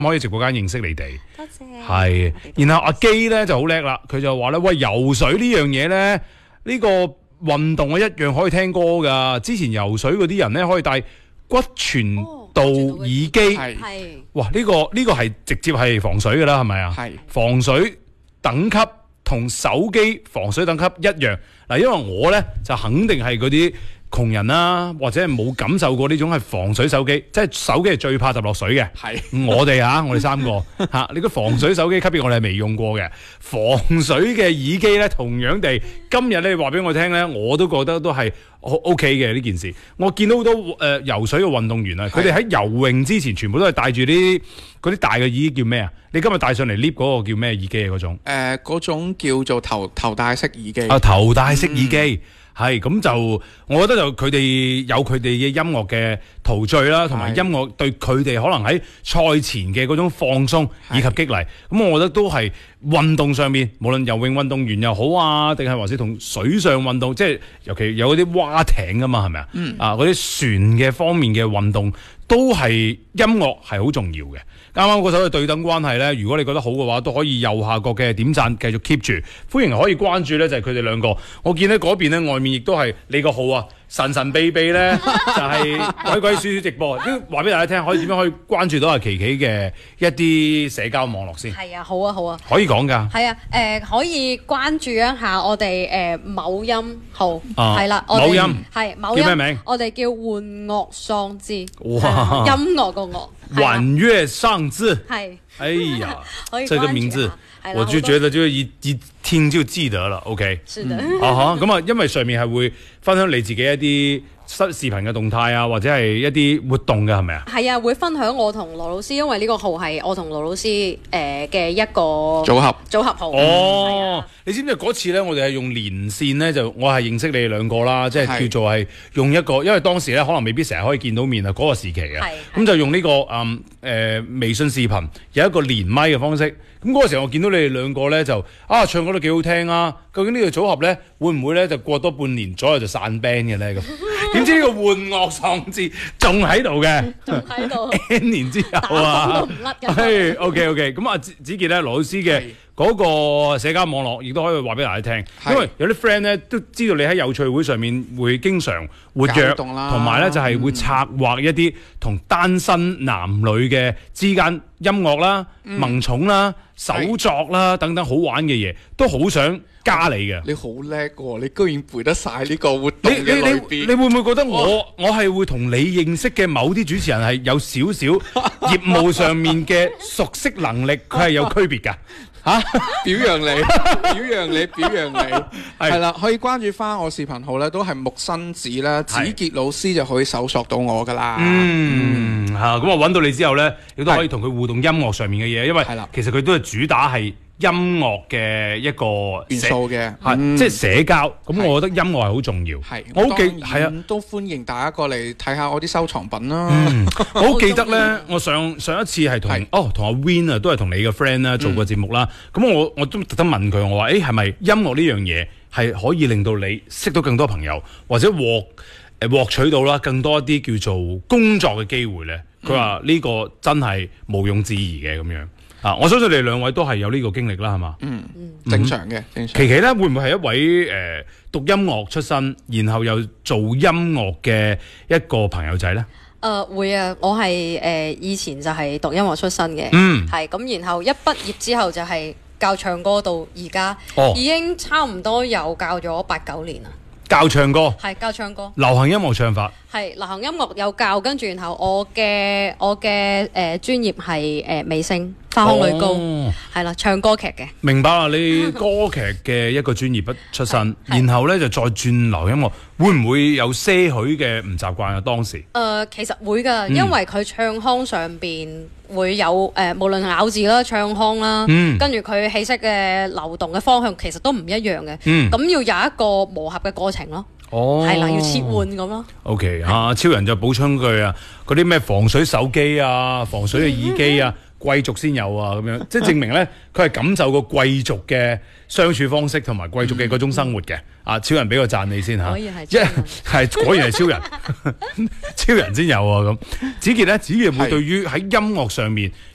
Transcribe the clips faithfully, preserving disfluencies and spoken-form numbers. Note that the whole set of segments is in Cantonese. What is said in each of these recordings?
可以直播間認識你哋。 多謝。 係，然後阿基咧就好叻啦，佢就話咧，喂，游水呢樣嘢咧，呢、呢個運動我一樣可以聽歌㗎。之前游水嗰啲人咧可以戴骨傳導耳機， 係、哦， 哇！呢、呢個呢、呢個係直接係防水㗎啦，係咪啊？ 係防水等級同手機防水等級一樣。嗱，因為我咧就肯定係嗰啲窮人啦，或者係冇感受過呢種係防水手機，即係手機係最怕揼落水嘅。 係我哋啊，我哋三個嚇，你個防水手機級別我哋係未用過嘅。防水嘅耳機咧，同樣地，今日你話俾我聽咧，我都覺得都係 O K 嘅呢件事。我見到好多誒、呃、游水嘅運動員啊，佢哋喺游泳之前全部都係戴住啲嗰啲大嘅耳機叫咩啊？你今日帶上嚟 lift 嗰個叫咩耳機啊？嗰種誒嗰種叫做頭頭戴式耳機。 啊，頭戴式耳機。嗯係咁就，我覺得就佢哋有佢哋嘅音樂嘅陶醉啦，同埋音樂對佢哋可能喺賽前嘅嗰種放鬆以及激勵。咁我覺得都係運動上面，無論游泳運動員又好啊，定係還是同水上運動，即係尤其有嗰啲蛙艇㗎嘛，係咪啊？嗯、啊，嗰啲船嘅方面嘅運動都係音樂係好重要嘅。啱啱嗰首嘅對等關係咧，如果你覺得好嘅話，都可以右下角嘅點讚繼續 keep 住，歡迎可以關注咧，就係佢哋兩個。我見咧嗰邊咧外面亦都係你個號啊，神神秘秘咧就係鬼鬼祟祟直播，都話俾大家聽，可以點樣可以關注到阿琪琪嘅一啲社交網絡先。 係啊，好啊，好啊， 可以講㗎。 係啊，誒、呃、可以關注一下我哋誒、呃、某音號，係啦、啊， 某音係某音叫咩名？ 我哋叫玩樂喪志， 哇， 音樂個樂。 玩樂喪志， 係， 哎呀， 可以這個名字，我就覺得就一一聽就記得了。OK， 是的， 啊咁啊，因為上面係會分享你自己一啲視視頻嘅動態啊，或者係一啲活動嘅，係咪啊？ 係啊，會分享我同羅老師，因為呢個號係我同羅老師誒嘅一個組合組合號。 哦，你知唔知嗰次咧，我哋係用連線咧，就我係認識你哋兩個啦，即係叫做係用一個，因為當時咧可能未必成日可以見到面啊，嗰個時期啊，咁就用呢個嗯誒微信視頻有一個連麥嘅方式。咁嗰個時候我見到你哋兩個咧就啊唱歌都幾好聽啊，究竟呢個組合咧會唔會咧就過多半年左右就散 band 嘅咧咁？點知呢個玩樂喪志仲喺度嘅， 仲喺度 N 年之後啊， 都唔甩嘅。 係 OK OK，咁啊子子傑咧羅老師嘅嗰個社交網絡亦都可以話俾大家聽，因為有啲 friend 咧都知道你喺有趣會上面會經常活躍，同埋咧就係會策劃一啲同單身男女嘅之間音樂啦、嗯、萌寵啦、手作啦等等好玩嘅嘢，都好想加你嘅。 你好叻喎！你居然背得晒呢個活動嘅裏邊。 你你你會唔會覺得我我係會同你認識嘅某啲主持人係有少少業務上面嘅熟悉能力，佢係有區別㗎？嚇！ 表揚你，表揚你，表揚你，係啦，可以關注翻我視頻號咧，都係木生子啦，子傑老師就可以搜索到我噶啦。 嗯，嚇咁我揾到你之後咧，亦都可以同佢互動音樂上面嘅嘢，因為其實佢都係主打係音樂嘅一個元素嘅， 係即係社交。咁我覺得音樂係好重要。係，我好記係啊， 都歡迎大家過嚟睇下我啲收藏品啦。 嗯，我好記得咧，我上上一次係同哦同阿 Win 啊，都係同你嘅 friend 啦做過節目啦。咁我我都特登問佢，我話誒係咪音樂呢樣嘢係可以令到你識到更多朋友，或者獲誒獲取到啦更多一啲叫做工作嘅機會咧？佢話呢個真係毋庸置疑嘅咁樣。啊！我相信你哋兩位都係有呢個經歷啦，係嘛？ 嗯，正常嘅，正常。 琪琪咧會唔會係一位誒、呃、讀音樂出身，然後又做音樂嘅一個朋友仔咧？ 誒、呃、會啊！我係誒、呃、以前就係讀音樂出身嘅， 嗯， 係咁，然後一畢業之後就係教唱歌到而家， 哦，已經差唔多有教咗八九年啦。 教唱歌係教唱歌， 流行音樂唱法係流行音樂有教，跟住然後我嘅我嘅誒、呃、專業係誒美聲。花腔女高係啦，唱歌劇嘅。 明白啦，你歌劇嘅一個專業不出身，然後咧就再轉流音樂，會唔會有些許嘅唔習慣啊？當時誒、 呃，其實會㗎，因為佢唱腔上邊會有誒、呃，無論咬字啦、唱腔啦，嗯、跟住佢氣息嘅流動嘅方向，其實都唔一樣嘅。咁、嗯、要有一個磨合嘅過程咯。哦，係啦，要切換咁咯。 O K， 啊，超人就補充句啊，嗰啲咩防水手機啊、防水嘅耳機啊。貴族先有啊，咁樣即係證明咧，佢係感受過貴族嘅相處方式同埋貴族嘅嗰種生活嘅。啊，超人俾個讚你先嚇， 果然係超人， 係果然係超人，超人先有啊咁。子傑咧，子傑會對於喺音樂上面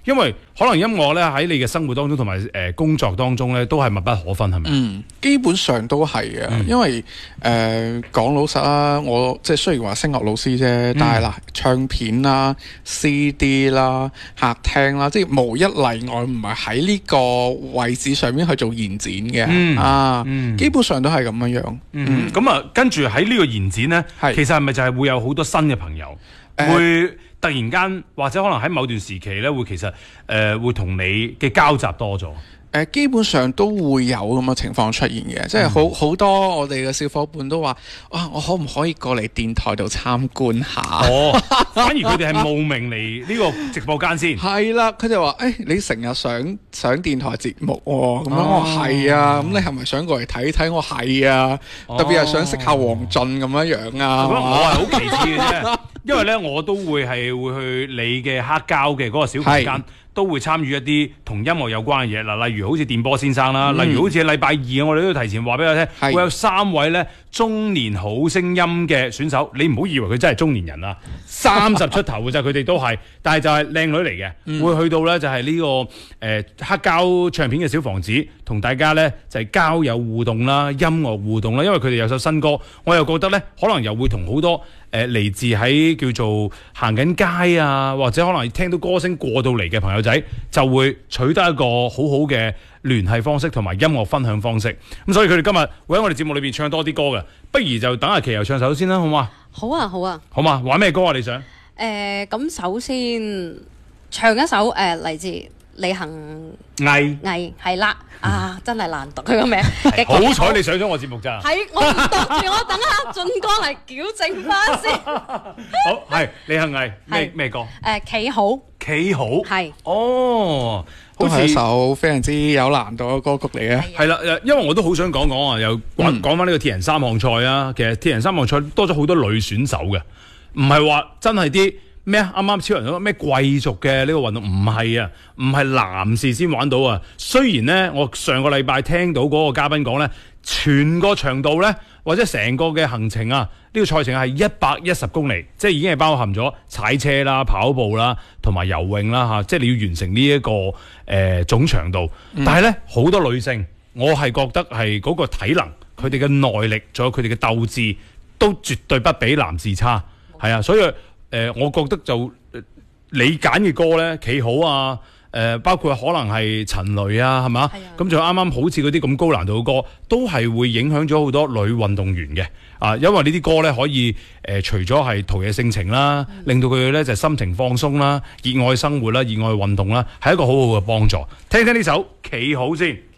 因為可能音樂咧喺你嘅生活當中同埋誒工作當中咧都係密不可分，係咪？ 嗯，基本上都係嘅，嗯、因為誒講、呃、老實啦，我即係雖然話聲樂老師啫，嗯、但係嗱唱片啦、C D 啦、客廳啦，即係無一例外唔係喺呢個位置上面去做延展嘅、嗯、啊，嗯、基本上都係咁樣樣。咁、 嗯嗯、啊，跟住喺呢個延展咧，是其實係咪就係會有好多新嘅朋友、呃、會？突然間，或者可能喺某段時期咧，會其實誒、呃、會同你嘅交集多咗。誒、 呃，基本上都會有咁嘅情況出現嘅，嗯、即係好好多我哋嘅小伙伴都話：哇，我可唔可以過嚟電台度參觀下？哦， 反而佢哋係慕名嚟呢個直播間先。 係啦，佢就話：誒、哎，你成日上上電台節目喎、哦，咁樣我係啊，咁你係咪想過嚟睇睇？我係啊，特別係想識下黃俊咁樣樣啊。 我係好其次嘅啫。因為咧，我都會係會去你嘅黑膠嘅嗰個小房間，是都會參與一啲同音樂有關嘅嘢。嗱，例如好似電波先生啦，嗯、例如好似禮拜二，我哋都提前話俾我聽，是會有三位咧中年好聲音嘅選手。你唔好以為佢真係中年人啊，三十出頭嘅啫，佢哋都係，但係就係靚女嚟嘅，嗯、會去到咧就係呢、這個誒、呃、黑膠唱片嘅小房子，同大家咧就係、是、交友互動啦、音樂互動啦。因為佢哋有首新歌，我又覺得咧可能又會同好多。誒嚟、呃、自喺叫做行緊街啊，或者可能聽到歌聲過到嚟嘅朋友仔，就會取得一個好好嘅聯繫方式同埋音樂分享方式。咁所以佢哋今日會喺我哋節目裏邊唱多啲歌嘅，不如就等阿琪柔唱首先啦，好嘛？ 好啊，好啊。 好嘛？玩咩歌啊？你想？誒、 呃，咁首先唱一首誒嚟、呃、自李恒毅毅係啦。啊！真係難讀佢個名， 好彩你上咗我節目咋？ 係我唔讀住，我等下俊哥嚟矯正翻先。 好，係李恒毅咩咩歌？ 誒，企好， 企好，係哦，都係一首非常之有難度嘅歌曲嚟嘅。 係啦，因為我都好想講講啊，又講講翻呢個鐵人三項賽啊。其實鐵人三項賽多咗好多女選手嘅，唔係話真係啲。咩啊？啱啱超人嗰個咩貴族嘅呢個運動唔係啊，唔係男士先玩到啊。雖然呢，我上個禮拜聽到嗰個嘉賓講呢，全個長度呢，或者成個嘅行程啊，呢、這個賽程係一百一十公里，即係已經係包含咗踩車啦、跑步啦、同埋游泳啦嚇，即係你要完成呢、這、一個誒、呃、總長度。嗯、但係呢，好多女性，我係覺得係嗰個體能、佢哋嘅耐力，仲有佢哋嘅鬥志，都絕對不比男士差。係啊，所以。誒、呃，我覺得就、呃、你揀嘅歌咧，企好啊！誒、呃，包括可能係陳雷啊，係嘛？咁就啱啱好似嗰啲咁高難度嘅歌，都係會影響咗好多女運動員嘅啊！因為呢啲歌咧可以誒、呃，除咗係陶冶性情啦，嗯、令到佢哋咧就心情放鬆啦，熱愛生活啦，熱愛運動啦，係一個好好嘅幫助。聽聽呢首《企好》先。